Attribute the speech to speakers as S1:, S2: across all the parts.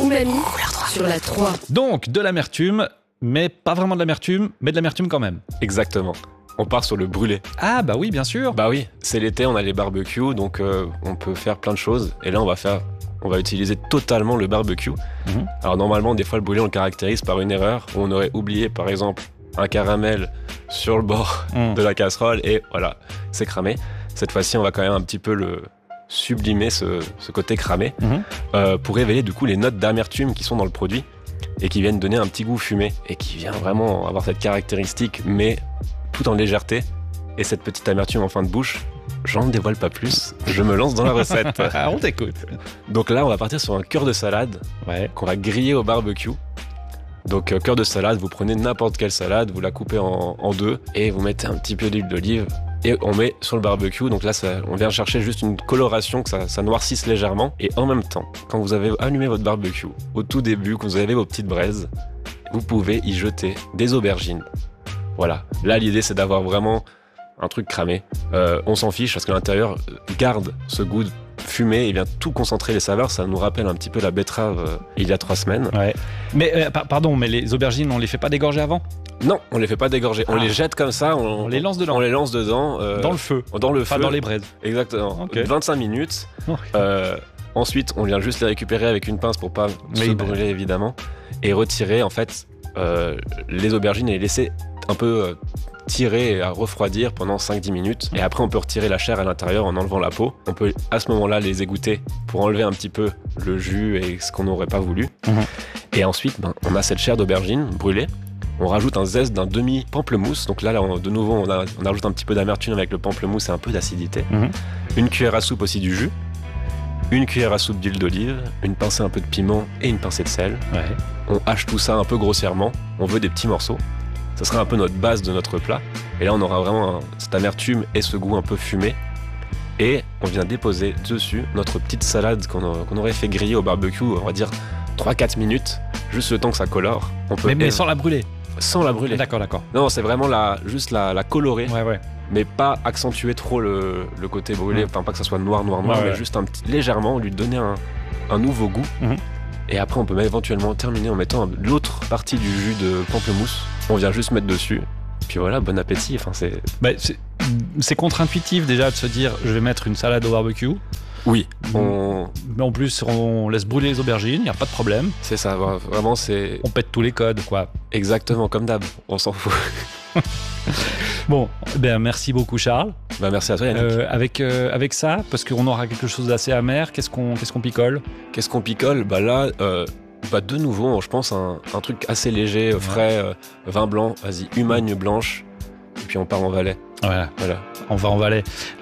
S1: Umami sur la 3.
S2: Donc, de l'amertume, mais pas vraiment de l'amertume, mais de l'amertume quand même.
S3: Exactement. On part sur le brûlé.
S2: Ah bah oui, bien sûr.
S3: Bah oui, c'est l'été, on a les barbecues, donc on peut faire plein de choses. Et là, on va utiliser totalement le barbecue. Alors normalement, des fois, le brûlé, on le caractérise par une erreur. Où on aurait oublié, par exemple, un caramel sur le bord de la casserole et voilà, c'est cramé. Cette fois-ci, on va quand même un petit peu le sublimer, ce côté cramé, pour révéler du coup les notes d'amertume qui sont dans le produit et qui viennent donner un petit goût fumé et qui vient vraiment avoir cette caractéristique, mais tout en légèreté. Et cette petite amertume en fin de bouche, j'en dévoile pas plus, je me lance dans la recette.
S2: On t'écoute.
S3: Donc là, on va partir sur un cœur de salade qu'on va griller au barbecue. Donc cœur de salade, vous prenez n'importe quelle salade, vous la coupez en deux et vous mettez un petit peu d'huile d'olive et on met sur le barbecue. Donc là, on vient chercher juste une coloration, que ça noircisse légèrement. Et en même temps, quand vous avez allumé votre barbecue, au tout début, quand vous avez vos petites braises, vous pouvez y jeter des aubergines. Voilà. Là, l'idée, c'est d'avoir vraiment un truc cramé. On s'en fiche parce que l'intérieur garde ce goût fumé et vient tout concentrer les saveurs. Ça nous rappelle un petit peu la betterave il y a 3 semaines.
S2: Ouais. Mais pardon, mais les aubergines, on les fait pas dégorger avant ?
S3: Non, on les fait pas dégorger. On les jette comme ça.
S2: On les lance dedans.
S3: On les lance dedans.
S2: Dans le feu.
S3: Dans le feu.
S2: Pas dans les braises.
S3: Exactement.
S2: Okay.
S3: 25 minutes. Ensuite, on vient juste les récupérer avec une pince pour pas se brûler évidemment et retirer en fait les aubergines et les laisser un peu tirer et à refroidir pendant 5-10 minutes. Et après, on peut retirer la chair à l'intérieur en enlevant la peau. On peut à ce moment-là les égoutter pour enlever un petit peu le jus et ce qu'on n'aurait pas voulu. Et ensuite, on a cette chair d'aubergine brûlée. On rajoute un zeste d'un demi-pamplemousse. Donc là, de nouveau, on ajoute un petit peu d'amertume avec le pamplemousse et un peu d'acidité. Une cuillère à soupe aussi du jus. Une cuillère à soupe d'huile d'olive. Une pincée un peu de piment et une pincée de sel. On hache tout ça un peu grossièrement. On veut des petits morceaux. Ça sera un peu notre base de notre plat. Et là, on aura vraiment cette amertume et ce goût un peu fumé. Et on vient déposer dessus notre petite salade qu'on aurait fait griller au barbecue, on va dire 3-4 minutes, juste le temps que ça colore.
S2: Mais sans la brûler.
S3: Sans la brûler.
S2: D'accord.
S3: Non, c'est vraiment juste la colorer.
S2: Ouais.
S3: Mais pas accentuer trop le côté brûlé, enfin pas que ça soit noir, mais juste légèrement lui donner un nouveau goût. Et après, on peut éventuellement terminer en mettant l'autre partie du jus de pamplemousse. On vient juste mettre dessus. Puis voilà, bon appétit. Enfin,
S2: c'est contre-intuitif déjà de se dire je vais mettre une salade au barbecue.
S3: Oui.
S2: Mais en plus, on laisse brûler les aubergines, il n'y a pas de problème.
S3: C'est ça, vraiment c'est...
S2: On pète tous les codes, quoi.
S3: Exactement, comme d'hab, on s'en fout.
S2: Bon, merci beaucoup Charles.
S3: Merci à toi Yannick.
S2: Avec ça, parce qu'on aura quelque chose d'assez amer, qu'est-ce qu'on picole ?
S3: Qu'est-ce qu'on picole ? Là, de nouveau, je pense un truc assez léger, frais, vin blanc, vas-y, Humagne blanche, et puis on part en Valais.
S2: Voilà. On va en Valais.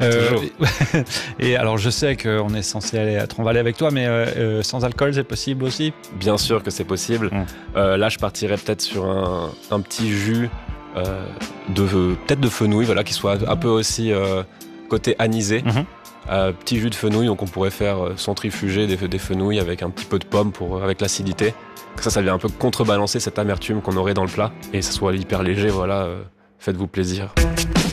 S2: Et alors, je sais qu'on est censé être en Valais avec toi, mais sans alcool, c'est possible aussi ?
S3: Bien sûr que c'est possible. Là, je partirais peut-être sur un petit jus peut-être de fenouil, qui soit un peu aussi côté anisé. Petit jus de fenouil, donc on pourrait faire centrifuger des fenouils avec un petit peu de pomme avec l'acidité. Ça vient un peu contrebalancer cette amertume qu'on aurait dans le plat et ça soit hyper léger. Faites-vous plaisir.